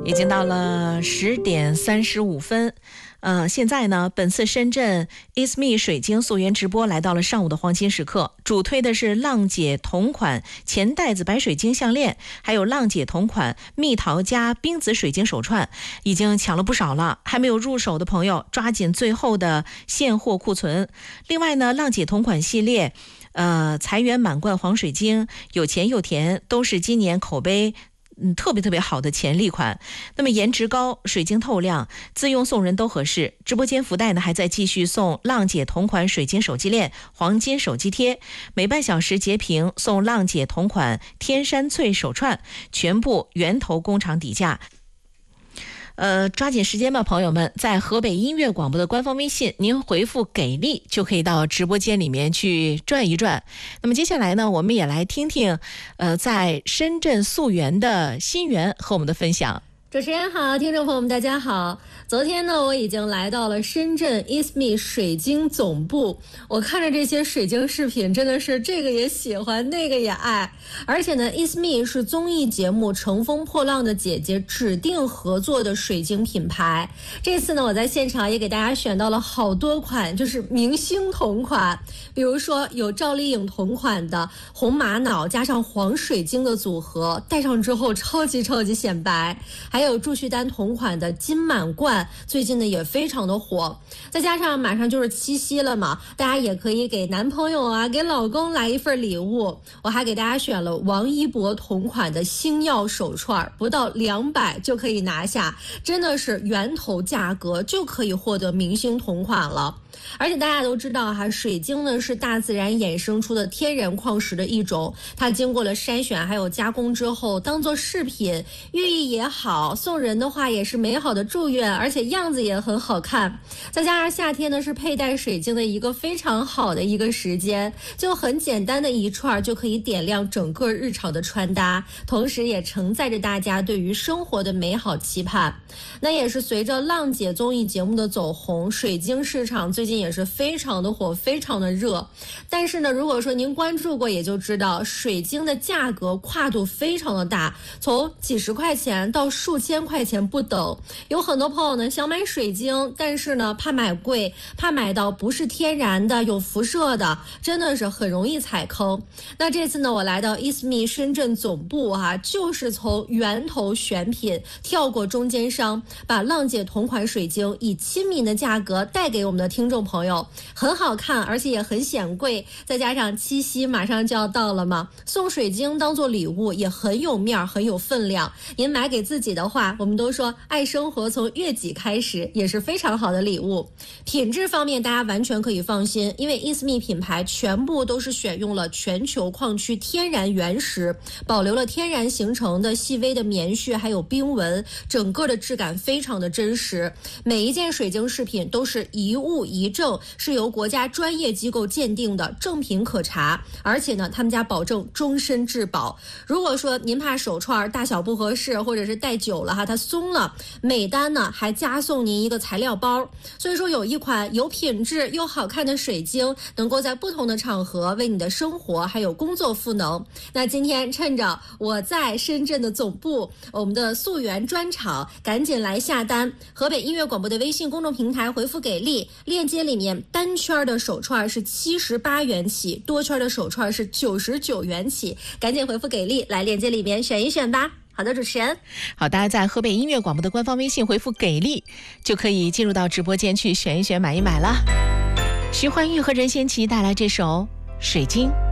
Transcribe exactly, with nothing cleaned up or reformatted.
已经到了十点三十五分。呃，现在呢，本次深圳 Is Me 水晶溯源直播来到了上午的黄金时刻，主推的是浪姐同款钱袋子白水晶项链，还有浪姐同款蜜桃加冰紫水晶手串，已经抢了不少了，还没有入手的朋友抓紧最后的现货库存。另外呢，浪姐同款系列呃，财源满贯黄水晶有钱又甜，都是今年口碑嗯，特别特别好的潜力款。那么颜值高，水晶透亮，自用送人都合适。直播间福袋呢还在继续送浪姐同款水晶手机链、黄金手机贴，每半小时截屏送浪姐同款天山翠手串，全部源头工厂底价。呃，抓紧时间吧，朋友们，在河北音乐广播的官方微信，您回复给力就可以到直播间里面去转一转。那么接下来呢，我们也来听听，呃，在深圳溯源的新源和我们的分享。 主持人好，听众朋友们大家好。昨天呢，我已经来到了深圳 Is Me 水晶总部。我看着这些水晶饰品，真的是这个也喜欢，那个也爱。而且呢 ，Is Me 是综艺节目《乘风破浪的姐姐》指定合作的水晶品牌。这次呢，我在现场也给大家选到了好多款，就是明星同款。比如说有赵丽颖同款的红玛瑙加上黄水晶的组合，戴上之后超级超级显白。还有祝绪丹同款的金满贯，最近呢也非常的火。再加上马上就是七夕了嘛，大家也可以给男朋友啊，给老公来一份礼物。我还给大家选了王一博同款的星耀手串，不到两百就可以拿下，真的是源头价格就可以获得明星同款了。而且大家都知道哈，水晶呢是大自然衍生出的天然矿石的一种，它经过了筛选还有加工之后，当做饰品，寓意也好，送人的话也是美好的祝愿，而且样子也很好看。再加上夏天呢是佩戴水晶的一个非常好的一个时间，就很简单的一串就可以点亮整个日常的穿搭，同时也承载着大家对于生活的美好期盼。那也是随着浪姐综艺节目的走红，水晶市场最近也是非常的火，非常的热。但是呢，如果说您关注过也就知道，水晶的价格跨度非常的大，从几十块钱到数千块钱不等。有很多朋友呢想买水晶，但是呢怕买贵，怕买到不是天然的有辐射的，真的是很容易踩坑。那这次呢，我来到 Is Me 深圳总部啊，就是从源头选品跳过中间商，把浪姐同款水晶以亲民的价格带给我们的听众朋友，很好看，而且也很显贵。再加上七夕马上就要到了嘛，送水晶当做礼物也很有面，很有分量。您买给自己的话，我们都说爱生活从悦己开始，也是非常好的礼物。品质方面大家完全可以放心，因为 Is Me 品牌全部都是选用了全球矿区天然原石，保留了天然形成的细微的棉絮还有冰纹，整个的质感非常的真实。每一件水晶饰品都是一物一证，是由国家专业机构鉴定的，正品可查。而且呢，他们家保证终身质保。如果说您怕手串大小不合适，或者是戴久了哈它松了，每单呢还加送您一个材料包。所以说有一款有品质又好看的水晶，能够在不同的场合为你的生活还有工作赋能。那今天趁着我在深圳的总部，我们的溯源专场，赶紧来下单。河北音乐广播的微信公众平台回复给力，链接里面单圈的手串是七十八元起，多圈的手串是九十九元起，赶紧回复给力，来链接里面选一选吧。好的，主持人。 好，大家在河北音乐广播的官方微信回复给力，就可以进入到直播间去选一选买一买了。徐怀钰和任贤齐带来这首《水晶》。